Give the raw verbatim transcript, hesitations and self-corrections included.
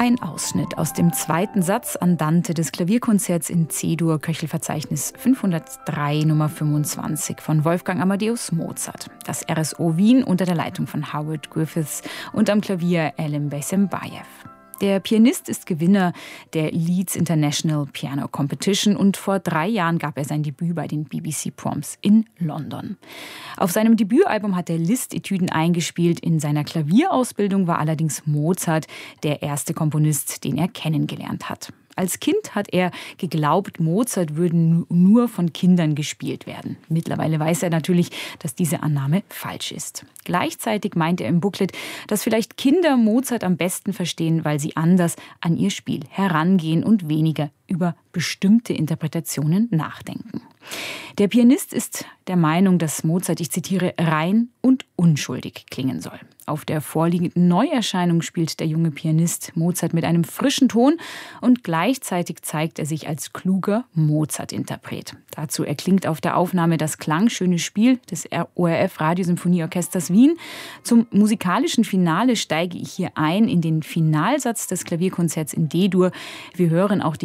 Ein Ausschnitt aus dem zweiten Satz Andante des Klavierkonzerts in C-Dur, Köchelverzeichnis fünfhundertdrei, Nummer fünfundzwanzig von Wolfgang Amadeus Mozart. Das R S O Wien unter der Leitung von Howard Griffiths und am Klavier Alim Beysenbayev. Der Pianist ist Gewinner der Leeds International Piano Competition und vor drei Jahren gab er sein Debüt bei den B B C Proms in London. Auf seinem Debütalbum hat er Liszt-Etüden eingespielt. In seiner Klavierausbildung war allerdings Mozart der erste Komponist, den er kennengelernt hat. Als Kind hat er geglaubt, Mozart würde nur von Kindern gespielt werden. Mittlerweile weiß er natürlich, dass diese Annahme falsch ist. Gleichzeitig meint er im Booklet, dass vielleicht Kinder Mozart am besten verstehen, weil sie anders an ihr Spiel herangehen und weniger über bestimmte Interpretationen nachdenken. Der Pianist ist der Meinung, dass Mozart, ich zitiere, rein und unschuldig klingen soll. Auf der vorliegenden Neuerscheinung spielt der junge Pianist Mozart mit einem frischen Ton und gleichzeitig zeigt er sich als kluger Mozart-Interpret. Dazu erklingt auf der Aufnahme das klangschöne Spiel des O R F Radiosymphonieorchesters Wien. Zum musikalischen Finale steige ich hier ein in den Finalsatz des Klavierkonzerts in D-Dur. Wir hören auch die